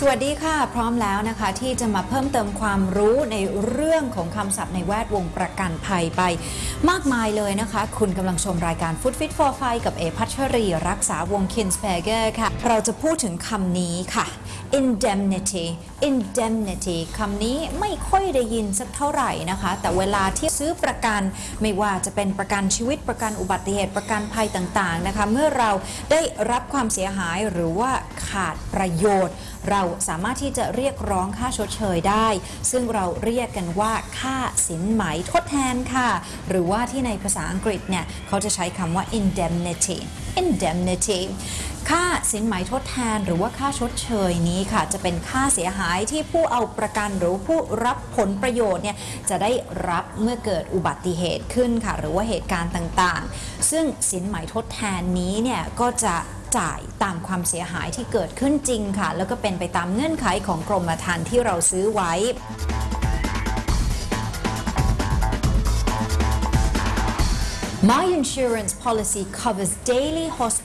วัสดีค่ะพร้อมแล้วนะคะที่จะมาเพิ่มเติมความรู้ในเรื่องของคำศัพท์ในแวดวงประกันภัยไปมากมายเลยนะคะคุณกำลังชมรายการ Food Fit for Five กับเอพัชรีรักษาวง Kinsberger ค่ะเราจะพูดถึงคำนี้ค่ะ indemnity คำนี้ไม่ค่อยได้ยินสักเท่าไหร่นะคะแต่เวลาที่ซื้อประกันไม่ว่าจะเป็นประกันชีวิตประกันอุบัติเหตุประกันภัยต่างๆนะคะเมื่อเราได้รับความเสียหายหรือว่าขาดประโยชน์เราสามารถที่จะเรียกร้องค่าชดเชยได้ซึ่งเราเรียกกันว่าค่าสินไหมทดแทนค่ะหรือว่าที่ในภาษาอังกฤษเนี่ยเขาจะใช้คำว่า indemnity ค่าสินไหมทดแทนหรือว่าค่าชดเชยนี้ค่ะจะเป็นค่าเสียหายที่ผู้เอาประกันหรือผู้รับผลประโยชน์เนี่ยจะได้รับเมื่อเกิดอุบัติเหตุขึ้นค่ะหรือว่าเหตุการณ์ต่างๆซึ่งสินไหมทดแทนนี้เนี่ยก็จะจ่ายตามความเสียหายที่เกิดขึ้นจริงค่ะแล้วก็เป็นไปตามเงื่อนไขของกรมธรรม์ที่เราซื้อไว้ My insurance policy covers daily